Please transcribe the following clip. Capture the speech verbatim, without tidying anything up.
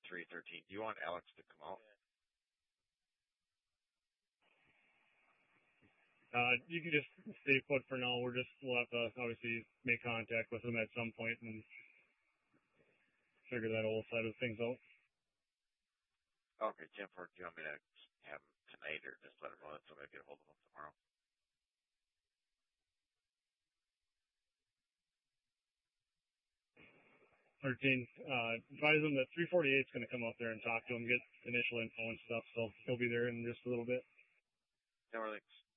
three thirteen. Do you want Alex to come out? Uh, you can just stay put for now. We're just, we'll have to obviously make contact with them at some point and figure that whole side of things out. Okay, Jim Ford, do you want me to have him tonight or just let him know that somebody will get a hold of him tomorrow? thirteen, uh, advise him that three forty-eight is going to come up there and talk to him, get initial info and stuff, so he'll be there in just a little bit. No, thanks.